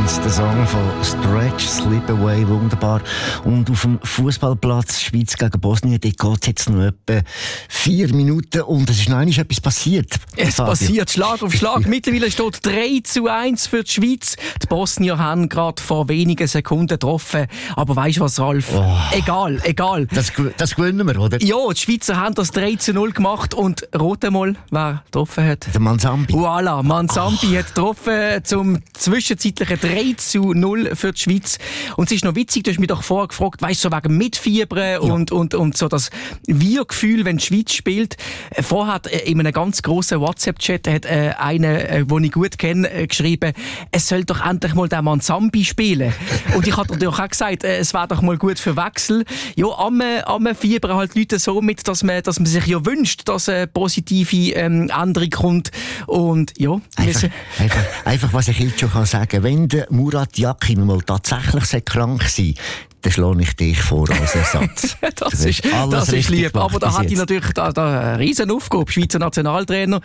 Dance, der Song von Stretch, Slip Away, wunderbar. Und auf dem Fußballplatz Schweiz gegen Bosnien, dort geht es jetzt noch etwa 4 Minuten und es ist noch einmal etwas passiert. Es passiert Schlag auf Schlag. Mittlerweile steht 3:1 für die Schweiz. Die Bosnier haben gerade vor wenigen Sekunden getroffen. Aber weisst du was, Ralf? Oh. Egal. Das gewinnen wir, oder? Ja, die Schweizer haben das 3:0 gemacht und rote mal, wer getroffen hat? Der Manzambi. Voilà, Manzambi hat getroffen zum zwischenzeitlichen 3:0 für die Schweiz. Und es ist noch witzig, du hast mich doch vorher gefragt, weißt du, so wegen Mitfiebern und so das Wir-Gefühl, wenn die Schweiz spielt. Vorher in einem ganz grossen WhatsApp-Chat hat einer, den ich gut kenne, geschrieben, es soll doch endlich mal der Manzambi spielen. Und ich habe natürlich auch gesagt, es wäre doch mal gut für Wechsel. Ja, am fiebern halt Leute so mit, dass man sich ja wünscht, dass eine positive Änderung kommt. Und ja, einfach, was ich jetzt schon sagen kann, wenn der Murat Yakin mal tatsächlich krank sein, dann schlage ich dich vor als Ersatz. das ist lieb. Aber da hat ich natürlich eine riesen Aufgabe. Schweizer Nationaltrainer.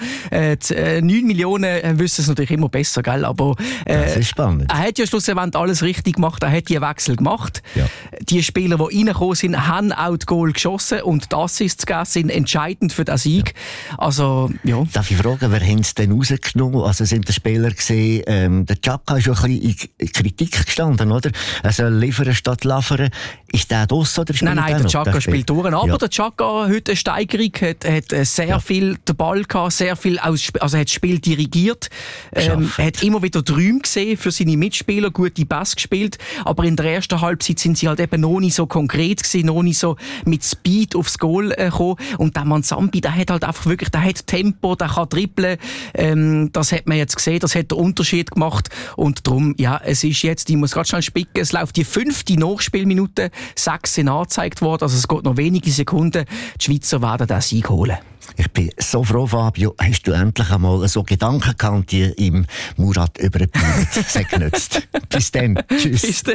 9 Millionen wissen es natürlich immer besser, gell? Aber das ist spannend. Er hat ja schlussendlich alles richtig gemacht. Er hat die Wechsel gemacht. Ja. Die Spieler, die reingekommen sind, haben auch das Goal geschossen und das sind entscheidend für den Sieg. Ja. Also, ja. Darf ich fragen, wer haben es denn rausgenommen? Also sind die Spieler gesehen, der Xhaka ist ja ein bisschen in Kritik gestanden, oder? Er soll liefern statt laufen. Ist der das oder spielt Nein, der Xhaka spielt durch. Aber der Xhaka heute eine Steigerung, hat sehr viel den Ball gehabt, sehr viel hat das Spiel dirigiert. Er hat immer wieder Träume gesehen für seine Mitspieler, gute Pässe gespielt. Aber in der ersten Halbzeit sind sie halt eben noch nicht so konkret gewesen, noch nicht so mit Speed aufs Goal gekommen. Und der Manzambi, der hat halt einfach wirklich, der hat Tempo, der kann dribbeln. Das hat man jetzt gesehen, das hat den Unterschied gemacht. Und darum, ja, es ist jetzt, ich muss gerade schnell spicken, es läuft die 5. Nachspielminute, 6 sind angezeigt worden, also es geht noch wenige Sekunden. Die Schweizer werden den Sieg holen. Ich bin so froh, Fabio, hast du endlich einmal so Gedanken gehabt, die im Murat übergeblieben. Sehr genützt. Bis dann. Tschüss.